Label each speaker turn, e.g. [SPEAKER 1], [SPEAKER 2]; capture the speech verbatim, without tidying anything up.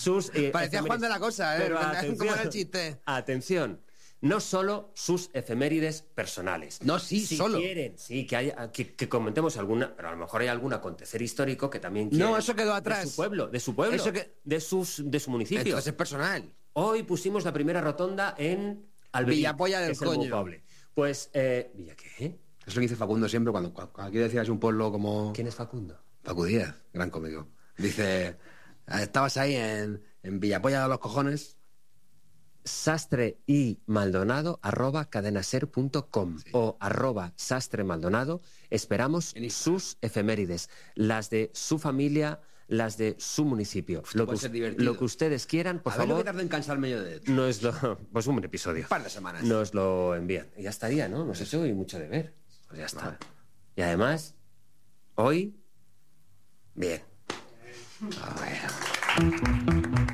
[SPEAKER 1] sus... Eh,
[SPEAKER 2] Parecía
[SPEAKER 1] efemérides.
[SPEAKER 2] Juan de la Cosa, ¿eh?
[SPEAKER 1] Pero
[SPEAKER 2] ¿Cómo
[SPEAKER 1] atención,
[SPEAKER 2] era el chiste?
[SPEAKER 1] Atención. No solo sus efemérides personales.
[SPEAKER 2] No, sí,
[SPEAKER 1] si
[SPEAKER 2] solo.
[SPEAKER 1] quieren, sí, que, haya, que, que comentemos alguna, pero a lo mejor hay algún acontecer histórico que también quieren.
[SPEAKER 2] No, eso quedó atrás.
[SPEAKER 1] De su pueblo, de su pueblo,
[SPEAKER 2] Eso que...
[SPEAKER 1] de, sus, de su municipio.
[SPEAKER 2] Entonces es personal.
[SPEAKER 1] Hoy pusimos la primera rotonda en Alberí,
[SPEAKER 2] Villapolla del
[SPEAKER 1] que es el
[SPEAKER 2] coño.
[SPEAKER 1] poble. Pues, eh, ¿Villa qué?
[SPEAKER 2] Es lo que dice Facundo siempre cuando, cuando, cuando quiere decir es un pueblo como...
[SPEAKER 1] ¿Quién es Facundo?
[SPEAKER 2] Facu Díaz, gran cómico. Dice, estabas ahí en, en Villapolla de los cojones...
[SPEAKER 1] Sastre y Maldonado arroba cadenaser punto com sí. o arroba Sastre Maldonado. Esperamos sus efemérides, las de su familia, las de su municipio.
[SPEAKER 2] Uf,
[SPEAKER 1] lo,
[SPEAKER 2] puede
[SPEAKER 1] que,
[SPEAKER 2] ser divertido.
[SPEAKER 1] lo que ustedes quieran, por
[SPEAKER 2] a
[SPEAKER 1] favor.
[SPEAKER 2] A ver lo que tarda en cansarme yo de esto.
[SPEAKER 1] Nos lo, pues un episodio.
[SPEAKER 2] Un par de semanas.
[SPEAKER 1] Nos lo envían. Y ya estaría, ¿no? Nos hecho hoy mucho deber. Pues ya está. Vale. Y además, hoy, bien.
[SPEAKER 2] A ver.